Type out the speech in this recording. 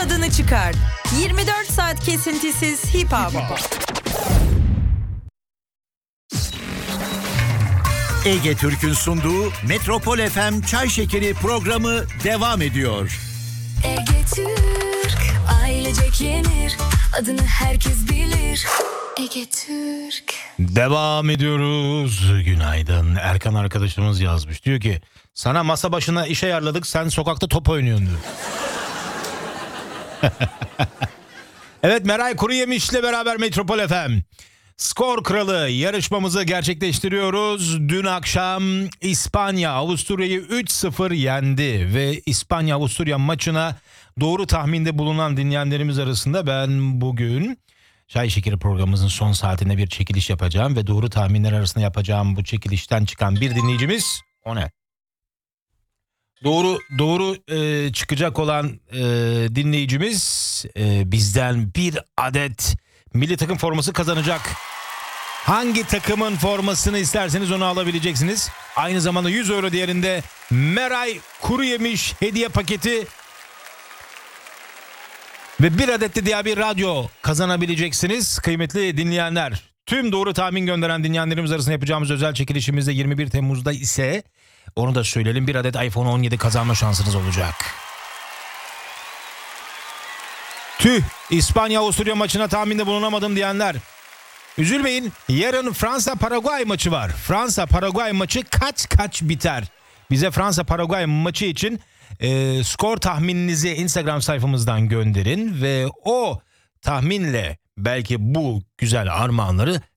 tadını çıkar. 24 saat kesintisiz hip hop. Ege Türk'ün sunduğu Metropol FM Çay Şekeri programı devam ediyor. Ege Türk, ailecek yenir, adını herkes bilir. Ege Türk. Devam ediyoruz. Günaydın. Erkan arkadaşımız yazmış. Diyor ki sana masa başına iş ayarladık, sen sokakta top oynuyorsun diyor. Evet, Meray Kuruyemiş'le beraber Metropol FM Skor Kralı yarışmamızı gerçekleştiriyoruz. Dün akşam İspanya Avusturya'yı 3-0 yendi ve İspanya-Avusturya maçına doğru tahminde bulunan dinleyenlerimiz arasında ben bugün Çay Şekeri programımızın son saatinde bir çekiliş yapacağım ve doğru tahminler arasında yapacağım bu çekilişten çıkan bir dinleyicimiz, o ne? Doğru çıkacak olan dinleyicimiz bizden bir adet milli takım forması kazanacak. Hangi takımın formasını isterseniz onu alabileceksiniz. Aynı zamanda 100 euro değerinde Meray Kuruyemiş hediye paketi ve bir adet de diğer bir radyo kazanabileceksiniz kıymetli dinleyenler. Tüm doğru tahmin gönderen dinleyenlerimiz arasında yapacağımız özel çekilişimizde 21 Temmuz'da ise, onu da söyleyelim, bir adet iPhone 17 kazanma şansınız olacak. İspanya-Avusturya maçına tahminde bulunamadım diyenler, üzülmeyin, yarın Fransa-Paraguay maçı var. Fransa-Paraguay maçı kaç biter? Bize Fransa-Paraguay maçı için skor tahmininizi Instagram sayfamızdan gönderin ve o tahminle belki bu güzel armağanları